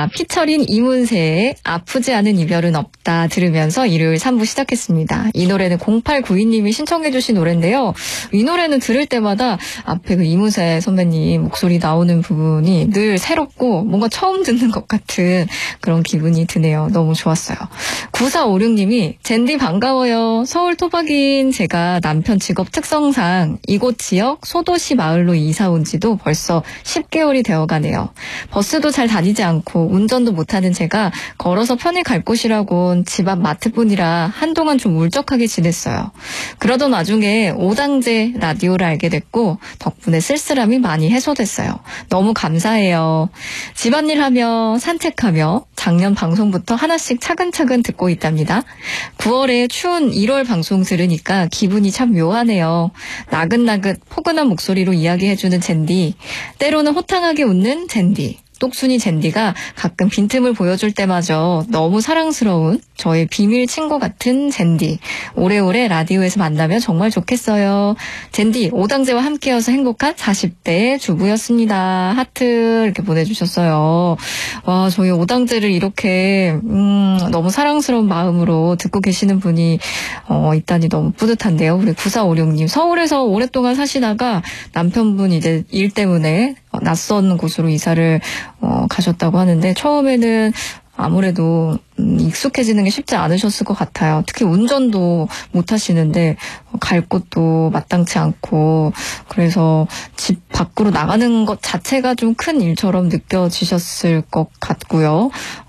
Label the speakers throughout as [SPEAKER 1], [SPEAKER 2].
[SPEAKER 1] 피처린 이문세의 아프지 않은 이별은 없다 들으면서 일요일 3부 시작했습니다. 이 노래는 0892님이 신청해 주신 노래인데요. 이 노래는 들을 때마다 앞에 그 이문세 선배님 목소리 나오는 부분이 늘 새롭고 뭔가 처음 듣는 것 같은 그런 기분이 드네요. 너무 좋았어요. 9456님이 젠디 반가워요. 서울 토박이인 제가 남편 직업 특성상 이곳 지역 소도시 마을로 이사 온 지도 벌써 10개월이 되어가네요. 버스도 잘 다니지 않고 운전도 못하는 제가 걸어서 편히 갈 곳이라곤 집 앞 마트뿐이라 한동안 좀 울적하게 지냈어요. 그러던 와중에 오당제 라디오를 알게 됐고 덕분에 쓸쓸함이 많이 해소됐어요. 너무 감사해요. 집안일 하며 산책하며 작년 방송부터 하나씩 차근차근 듣고 있답니다. 9월에 추운 1월 방송 들으니까 기분이 참 묘하네요. 나긋나긋 포근한 목소리로 이야기해주는 젠디, 때로는 호탕하게 웃는 젠디, 똑순이 젠디가 가끔 빈틈을 보여줄 때마저 너무 사랑스러운 저의 비밀 친구 같은 젠디. 오래오래 라디오에서 만나면 정말 좋겠어요. 젠디, 오당제와 함께여서 행복한 40대 주부였습니다. 하트 이렇게 보내주셨어요. 와, 저희 오당제를 이렇게 너무 사랑스러운 마음으로 듣고 계시는 분이 있다니 너무 뿌듯한데요. 우리 9456님, 서울에서 오랫동안 사시다가 남편분 이제 일 때문에 낯선 곳으로 이사를 가셨다고 하는데 처음에는 아무래도 익숙해지는 게 쉽지 않으셨을 것 같아요. 특히 운전도 못 하시는데 갈 곳도 마땅치 않고 그래서 집 밖으로 나가는 것 자체가 좀 큰 일처럼 느껴지셨을 것 같고요.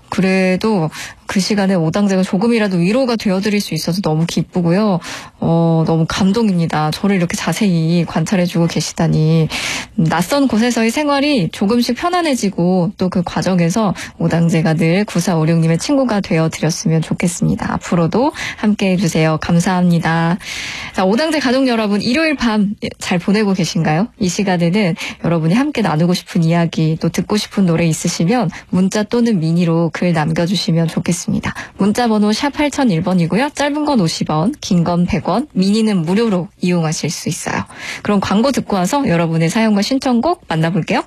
[SPEAKER 1] 그래도 그 시간에 오당제가 조금이라도 위로가 되어드릴 수 있어서 너무 기쁘고요. 너무 감동입니다. 저를 이렇게 자세히 관찰해주고 계시다니. 낯선 곳에서의 생활이 조금씩 편안해지고 또 그 과정에서 오당제가 늘 9456님의 친구가 되어드렸으면 좋겠습니다. 앞으로도 함께해 주세요. 감사합니다. 자, 오당제 가족 여러분, 일요일 밤 잘 보내고 계신가요? 이 시간에는 여러분이 함께 나누고 싶은 이야기 또 듣고 싶은 노래 있으시면 문자 또는 미니로 글 남겨주시면 좋겠습니다. 문자번호 샵 8001번이고요. 짧은 건 50원, 긴 건 100원, 미니는 무료로 이용하실 수 있어요. 그럼 광고 듣고 와서 여러분의 사연과 신청곡 만나볼게요.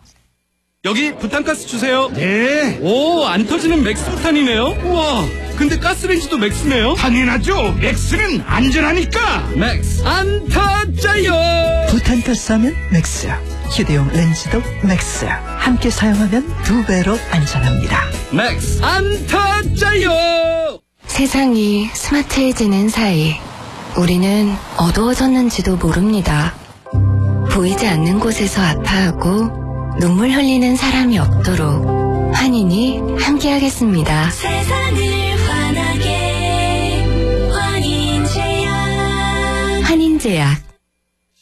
[SPEAKER 2] 여기 부탄가스 주세요.
[SPEAKER 3] 네.
[SPEAKER 2] 오, 안 터지는 맥스 부탄이네요. 우와, 근데 가스레인지도 맥스네요.
[SPEAKER 3] 당연하죠. 맥스는 안전하니까.
[SPEAKER 2] 맥스 안 터져요.
[SPEAKER 4] 부탄가스 하면 맥스. 휴대용 렌즈도 맥스. 함께 사용하면 2배로 안전합니다.
[SPEAKER 2] 맥스 안 터져요.
[SPEAKER 5] 세상이 스마트해지는 사이 우리는 어두워졌는지도 모릅니다. 보이지 않는 곳에서 아파하고 눈물 흘리는 사람이 없도록 환인이 함께하겠습니다.
[SPEAKER 6] 세상을 환하게 환인제약.
[SPEAKER 5] 환인제약